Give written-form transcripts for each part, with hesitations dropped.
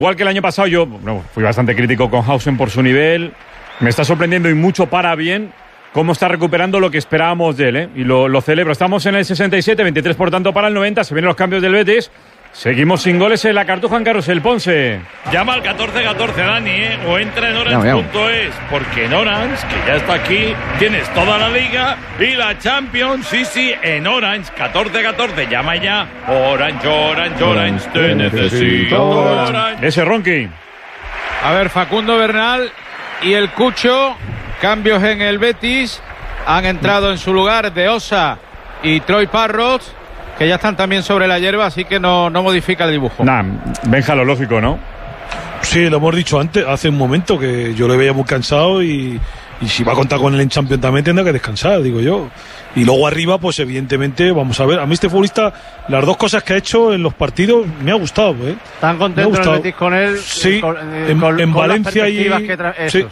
Igual que el año pasado, yo fui bastante crítico con Hausen por su nivel. Me está sorprendiendo y mucho para bien cómo está recuperando lo que esperábamos de él, ¿eh? Y lo celebro. Estamos en el 67, 23 por tanto para el 90. Se vienen los cambios del Betis. Seguimos sin goles en la Cartuja en Carlos El Ponce. Llama al 1414, Dani, o entra en Orange.es, porque en Orange, que ya está aquí, tienes toda la Liga y la Champions, sí, en Orange, 1414, llama ya. Orange, te necesito. Orange. Ese Ronqui. A ver, Facundo Bernal y el Cucho, cambios en el Betis, han entrado en su lugar De Osa y Troy Parrott, que ya están también sobre la hierba, así que no modifica el dibujo. Benja, lo lógico, ¿no? Sí, lo hemos dicho antes, hace un momento, que yo lo veía muy cansado y si va a contar con él en Champions también tendrá que descansar, digo yo. Y luego arriba, pues evidentemente, vamos a ver, a mí este futbolista, las dos cosas que ha hecho en los partidos, me ha gustado, ¿eh? ¿Están contentos el Betis con él? Sí, con en Valencia y... sí.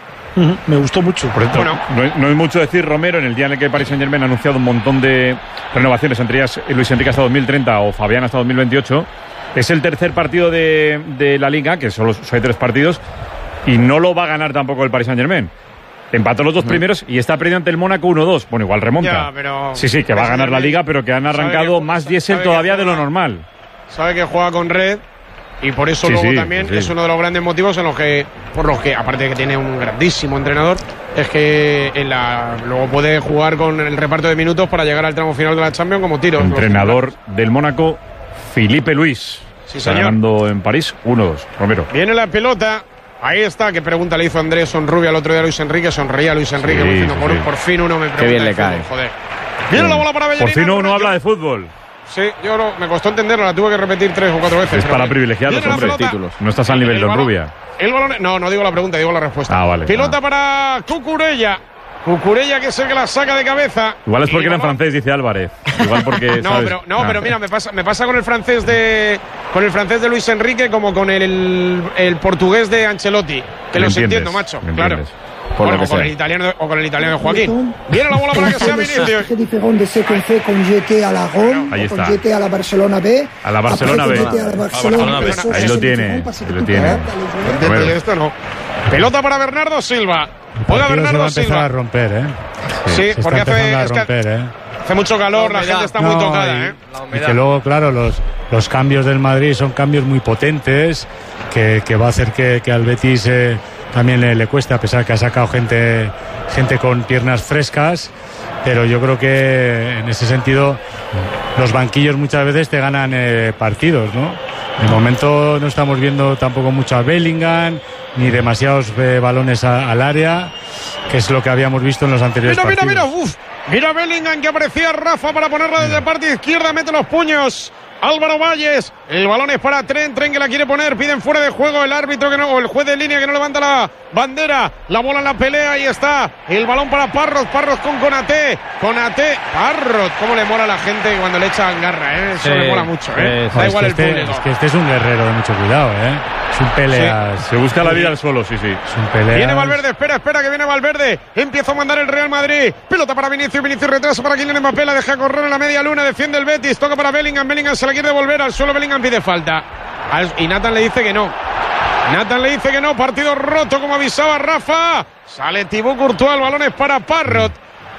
Me gustó mucho. Por ejemplo, no es mucho decir, Romero, en el día en el que Paris Saint-Germain ha anunciado un montón de renovaciones, entre ellas Luis Enrique hasta 2030 o Fabián hasta 2028, es el tercer partido de la Liga, que solo hay 3 partidos, y no lo va a ganar tampoco el Paris Saint-Germain. Empató los 2 primeros y está perdiendo ante el Mónaco 1-2. Bueno, igual remonta. Ya, pero sí, que va a ganar la Liga, pero que han arrancado más diésel todavía de lo normal. Sabe que juega con red. Y por eso luego también es uno de los grandes motivos por los que, aparte de que tiene un grandísimo entrenador, es que luego puede jugar con el reparto de minutos para llegar al tramo final de la Champions como tiro. Entrenador del Mónaco, Filipe Luis. Sí, señor. Ganando en París 1-2. Romero. Viene la pelota. Ahí está. ¿Qué pregunta le hizo Andrés Sonrubia el otro día a Luis Enrique? Sonreía Luis Enrique. Por fin uno me pregunta. Qué bien le cae. Fútbol, joder. Viene la bola para Bellerín. Por fin uno habla de fútbol. Sí, me costó entenderlo, la tuve que repetir 3 o 4 veces. Es para privilegiados, hombre. Títulos. No estás al nivel de Rubia. El balón, no digo la pregunta, digo la respuesta. Vale. Pelota para Cucurella. Cucurella, que es el que la saca de cabeza. Igual es porque era en francés, dice Álvarez. Igual porque pero mira, me pasa con el francés de Luis Enrique como con el portugués de Ancelotti. Que los entiendo, macho. Claro. Con el italiano de Joaquín. Viene la bola para que sea Vinicius. C'est différent de ce qu'on fait quand j'étais à la Rome, quand j'étais à la Barcelona B. A la Barcelona B. Ahí lo tiene. Esto no. Pelota para Bernardo Silva. Juega Bernardo Silva. Se va a empezar a romper, ¿eh? Sí, porque hace mucho calor, la gente está muy tocada, ¿eh? Y que luego, claro, los cambios del Madrid son cambios muy potentes, que va a hacer que al Betis también le cueste, a pesar que ha sacado gente con piernas frescas, pero yo creo que en ese sentido los banquillos muchas veces te ganan partidos, ¿no? De momento no estamos viendo tampoco mucho a Bellingham, ni demasiados balones al área, que es lo que habíamos visto en los anteriores partidos. Mira Bellingham, que aparecía Rafa para ponerla desde parte izquierda, mete los puños. Álvaro Valles, el balón es para Tren que la quiere poner, piden fuera de juego el árbitro o el juez de línea que no levanta la bandera, la bola en la pelea, ahí está, el balón para Parrott con Konaté, Parrott, cómo le mola a la gente cuando le echan garra, eso le mola mucho, da igual el público. Es que este es un guerrero de mucho cuidado, es un pelea. Se busca la vida al suelo, sí. Es un pelea. Viene Valverde, espera que viene Valverde, empieza a mandar el Real Madrid, pelota para Vinicius retrasa para Kylian Mbappé, la deja correr en la media luna, defiende el Betis, toca para Bellingham se la quiere devolver al suelo, Bellingham pide falta y Nathan le dice que no, partido roto como avisaba Rafa, sale Thibaut Courtois, el balón es para Parrott.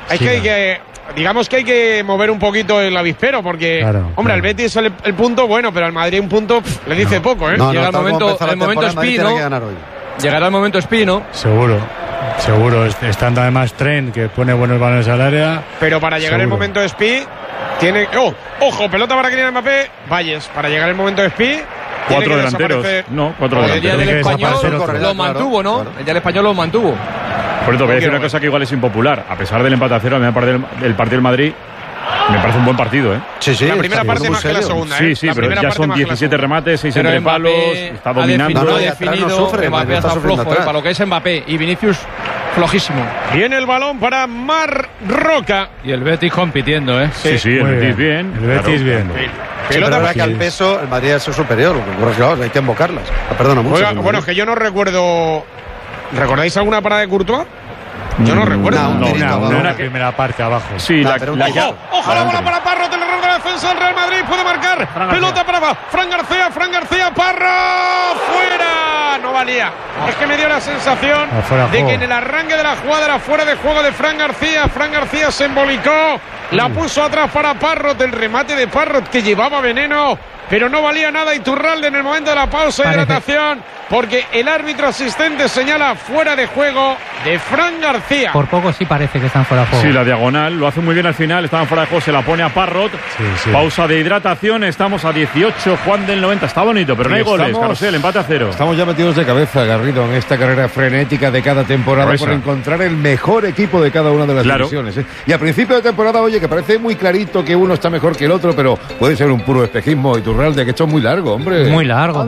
Digamos que hay que mover un poquito el avispero porque, al Betis el punto bueno, pero al Madrid un punto le dice poco, Llega el momento Spi, ¿no? Llegará el momento Spi, ¿no? Seguro, estando además Tren, que pone buenos balones al área. Pero para llegar el momento de Spi tiene... ¡Ojo! Pelota para Kylian Mbappé. Valles, para llegar el momento de Spi... 4 delanteros. No, 4 delanteros. El día del Español lo mantuvo, ¿no? El día del Español lo mantuvo. Por eso voy a decir una cosa que igual es impopular. A pesar del empate a 0, a mí me parece el partido del Madrid... Me parece un buen partido, Sí. La primera parte más que la segunda, Sí, pero ya son 17 remates, 6 entre palos, está dominando. Ha definido, Mbappé está flojo, para lo que es Mbappé. Y Vinicius, flojísimo. Viene el balón para Marroca. Y el Betis compitiendo, Sí, el Betis bien. El Betis bien. Pero la verdad que al peso el Madrid es superior, hay que invocarlas. Perdona mucho. Bueno, es que yo no recuerdo... ¿Recordáis alguna parada de Courtois? Yo no recuerdo. Una primera parte abajo. Sí, ¡Ojo la bola para Parrot! El error de la defensa del Real Madrid. Puede marcar. Pelota para Fran García. Parrot. ¡Fuera! No valía. Es que me dio la sensación de que en el arranque de la jugada era fuera de juego de Fran García. Fran García se embolicó. La puso atrás para Parrot. El remate de Parrot que llevaba veneno, pero no valía nada. Iturralde en el momento de la pausa de hidratación, porque el árbitro asistente señala fuera de juego de Fran García. Por poco sí parece que están fuera de juego. Sí, la diagonal lo hace muy bien al final. Estaban fuera de juego, se la pone a Parrot. Sí. Pausa de hidratación. Estamos a 18, Juan del 90. Está bonito, pero no hay goles. Carrusel, empate a 0. Estamos ya metidos de cabeza, Garrido, en esta carrera frenética de cada temporada por encontrar el mejor equipo de cada una de las divisiones. Y a principio de temporada, oye, que parece muy clarito que uno está mejor que el otro, pero puede ser un puro espejismo. Iturralde, que esto es muy largo, hombre. Muy largo.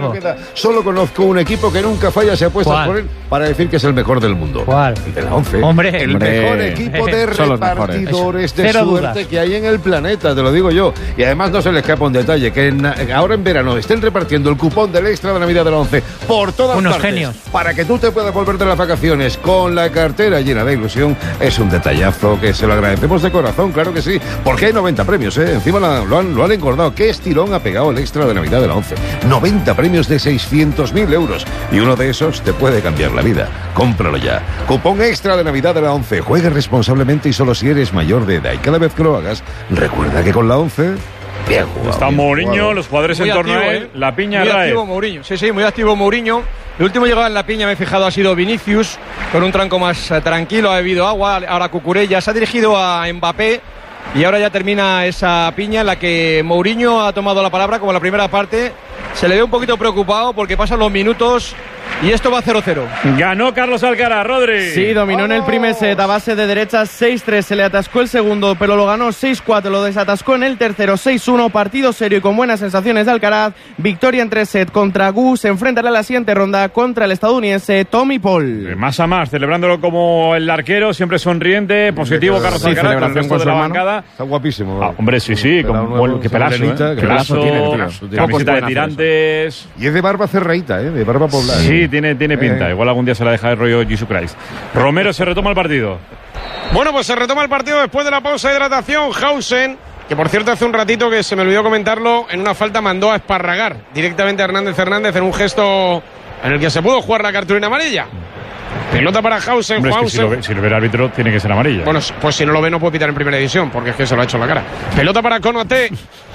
Solo conozco un equipo que nunca falla, se apuesta por él para decir que es el mejor del mundo. ¿Cuál? El de la 11. Hombre, el mejor equipo de repartidores de suerte que hay en el planeta, te lo digo yo. Y además no se le escapa un detalle, que ahora en verano estén repartiendo el cupón del extra de Navidad de la 11 por todas unos partes. Genios. Para que tú te puedas volver de las vacaciones con la cartera llena de ilusión. Es un detallazo que se lo agradecemos de corazón, claro que sí. Porque hay 90 premios, Encima lo han engordado. ¿Qué estirón ha pegado el extra de Navidad de la 11? 90 premios de 600.000 euros. Y uno de esos te puede cambiar la vida. Cómpralo ya. Cupón extra de Navidad de la 11. Juega responsablemente y solo si eres mayor de edad. Y cada vez que lo hagas, recuerda que con la 11... bien jugado. Está Mourinho, los jugadores muy en torno a él. La piña muy Rae. Activo Mourinho. Sí, muy activo Mourinho. El último llegado en la piña, me he fijado, ha sido Vinicius, con un tranco más tranquilo, ha bebido agua. Ahora Cucurella se ha dirigido a Mbappé. Y ahora ya termina esa piña en la que Mourinho ha tomado la palabra, como en la primera parte. Se le ve un poquito preocupado porque pasan los minutos y esto va 0-0. Ganó Carlos Alcaraz, Rodri. Sí, dominó en el primer set a base de derechas 6-3. Se le atascó el segundo, pero lo ganó 6-4. Lo desatascó en el tercero 6-1. Partido serio y con buenas sensaciones de Alcaraz. Victoria en 3 sets contra Gu. Se enfrentará a la siguiente ronda contra el estadounidense Tommy Paul. Más a más, celebrándolo como el arquero, siempre sonriente, positivo. Carlos Alcaraz, con el resto de la bancada. Está guapísimo. Hombre, sí, qué pelazo, qué pelazo tiene, camiseta de tirantes. Y es de barba cerradita, de barba poblada. Sí, tiene pinta. Igual algún día se la deja de rollo Jesus Christ. Romero, se retoma el partido. Bueno, pues se retoma el partido después de la pausa de hidratación. Hausen, que por cierto hace un ratito que se me olvidó comentarlo, en una falta mandó a esparragar directamente a Hernández en un gesto en el que se pudo jugar la cartulina amarilla. Pelota para Hausen. Hombre, es que si lo ve el árbitro tiene que ser amarilla. Bueno, pues si no lo ve no puede pitar en primera división, porque es que se lo ha hecho en la cara. Pelota para Konaté,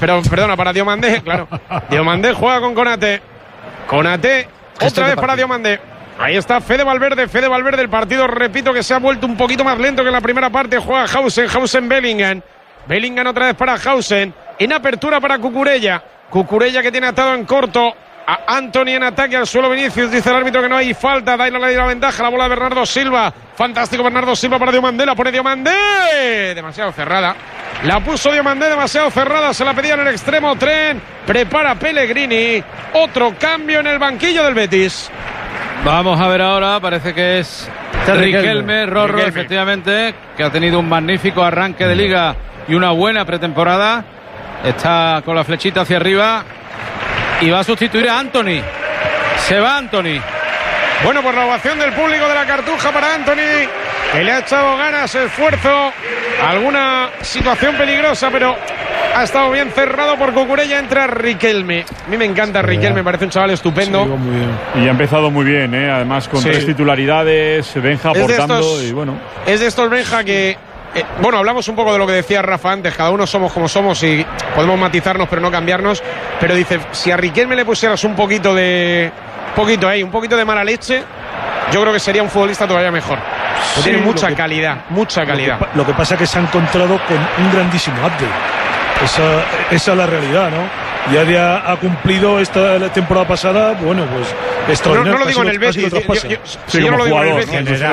para Diomandé, claro. Diomandé juega con Konaté. Konaté, otra vez para Diomandé. Ahí está Fede Valverde, el partido, repito, que se ha vuelto un poquito más lento que en la primera parte. Juega Hausen, Bellingham otra vez para Hausen. En apertura para Cucurella que tiene atado en corto a Antony en ataque, al suelo Vinicius, dice el árbitro que no hay falta, da la ventaja, la bola de Bernardo Silva, fantástico Bernardo Silva para Diomandé, la pone Diomandé, demasiado cerrada, la puso Diomandé demasiado cerrada, se la pedía en el extremo, Tren, prepara Pellegrini, otro cambio en el banquillo del Betis. Vamos a ver ahora, parece que es Riquelme, Rorro, efectivamente, que ha tenido un magnífico arranque de liga y una buena pretemporada, está con la flechita hacia arriba. Y va a sustituir a Antony. Se va Antony. Bueno, pues la ovación del público de la Cartuja para Antony, que le ha echado ganas, esfuerzo, alguna situación peligrosa, pero ha estado bien cerrado por Cucurella. Entra Riquelme. A mí me encanta Riquelme, me parece un chaval estupendo. Sí, muy bien. Y ha empezado muy bien, además con 3 titularidades, Benja aportando. Y bueno. Es de estos Benja que... bueno, hablamos un poco de lo que decía Rafa antes, cada uno somos como somos y podemos matizarnos pero no cambiarnos, pero dice, si a Riquelme le pusieras un poquito de mala leche, yo creo que sería un futbolista todavía mejor. Sí, tiene mucha calidad. Lo que pasa es que se ha encontrado con un grandísimo update. Esa es la realidad, ¿no? Ya ha cumplido esta temporada pasada, bueno, pues... No lo digo en el Betis, yo no lo digo en el Betis.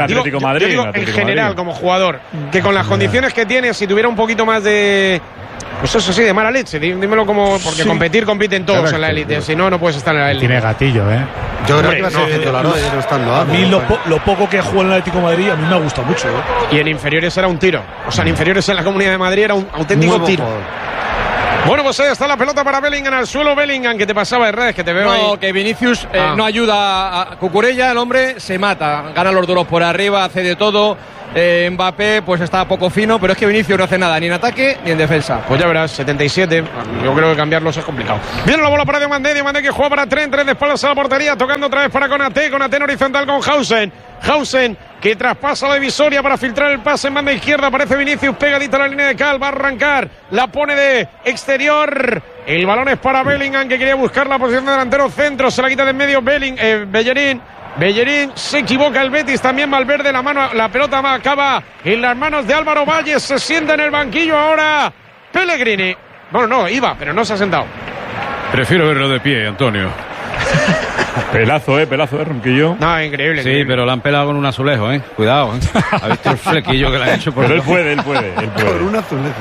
En general, como jugador, que con las condiciones que tiene, si tuviera un poquito más de... Pues eso sí, de mala leche, dímelo como... Porque compiten todos en la élite, si no, no puedes estar en la élite. Tiene gatillo, Yo creo que va a ser titular hoy, no estando. A mí lo poco que ha jugado en el Atlético de Madrid, a mí me ha gustado mucho, Y en inferiores era un tiro. O sea, en inferiores en la Comunidad de Madrid era un auténtico tiro. Bueno, pues ahí está la pelota para Bellingham al suelo. Bellingham, que te pasaba de redes, que te veo ahí. No, que Vinicius no ayuda a Cucurella, el hombre se mata, gana los duros por arriba, hace de todo. Mbappé pues está poco fino, pero es que Vinicius no hace nada, ni en ataque ni en defensa. Pues ya verás, 77. Yo creo que cambiarlos es complicado. Viene la bola para Diomandé que juega para Trent de espaldas a la portería, tocando otra vez para Konaté en horizontal con Hausen, que traspasa la divisoria para filtrar el pase en banda izquierda. Aparece Vinicius pegadito a la línea de cal, va a arrancar, la pone de exterior. El balón es para Bellingham, que quería buscar la posición de delantero centro, se la quita de en medio Bellerín, se equivoca el Betis, también Valverde, la pelota acaba en las manos de Álvaro Valles, se sienta en el banquillo ahora Pellegrini. Bueno, no, iba, pero no se ha sentado. Prefiero verlo de pie, Antonio. Pelazo, Ronquillo. No, increíble. Sí, increíble. Pero la han pelado con un azulejo, Cuidado, ¿Ha visto el flequillo que le han hecho? Pero él puede. Con un azulejo.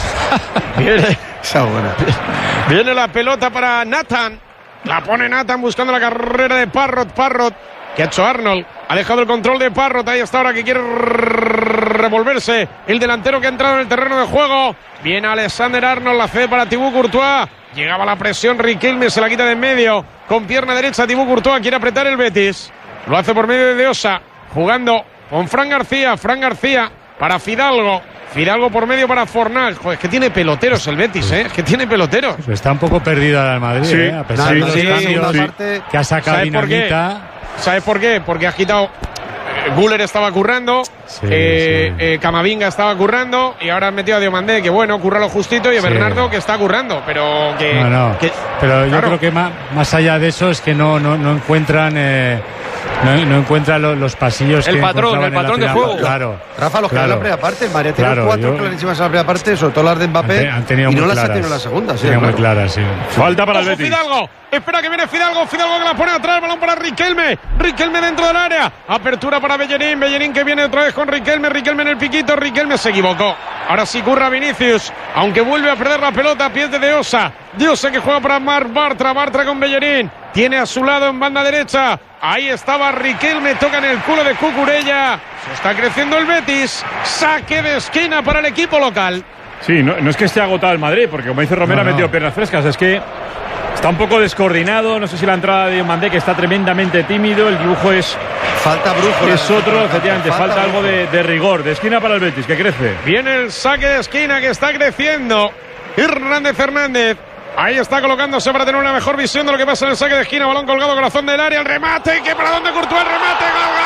Viene la pelota para Nathan. La pone Nathan buscando la carrera de Parrot, que ha hecho Arnold. Ha dejado el control de Parrot. Ahí está ahora que quiere revolverse el delantero que ha entrado en el terreno de juego. Viene Alexander Arnold, la cede para Thibaut Courtois. Llegaba la presión, Riquelme se la quita de en medio. Con pierna derecha Thibaut Courtois quiere apretar el Betis. Lo hace por medio de Osa, jugando con Fran García para Fidalgo por medio para Fornals. Joder, es que tiene peloteros el Betis, Es que tiene peloteros. Pues está un poco perdida el Madrid, sí. A pesar de los cambios que ha sacado Dinamita. ¿Sabes por qué? Porque ha quitado... Guller estaba currando, Camavinga estaba currando y ahora han metido a Diomandé, que bueno, curra lo justito, y a Bernardo, que está currando, pero que... Pero yo creo que más allá de eso es que no encuentran... No encuentran los pasillos. El patrón de juego. Claro. Rafa, los que dan la primera parte, el María tiene 4 clarísimas en la primera parte, sobre todo las de Mbappé, y no las ha tenido en la segunda. Muy claras, sí. Falta para el Betis. Fidalgo, espera que viene Fidalgo que la pone atrás, balón para Riquelme dentro del área, apertura para Bellerín que viene otra vez con Riquelme en el piquito, Riquelme se equivocó. Ahora sí curra Vinicius, aunque vuelve a perder la pelota, pies de Osa que juega para Bartra con Bellerín, tiene a su lado en banda derecha. Ahí estaba Riquelme, toca en el culo de Cucurella. Se está creciendo el Betis. Saque de esquina para el equipo local. Sí, no es que esté agotado el Madrid, porque como dice Romero, ha metido piernas frescas. Es que está un poco descoordinado. No sé si la entrada de Diomandé, que está tremendamente tímido. El dibujo es... Falta brújula. Es otro, efectivamente. Falta algo de rigor. De esquina para el Betis, que crece. Viene el saque de esquina que está creciendo. Hernández. Ahí está colocándose para tener una mejor visión de lo que pasa en el saque de esquina. Balón colgado, corazón del área. El remate. Que para dónde Courtois, el remate. Gol.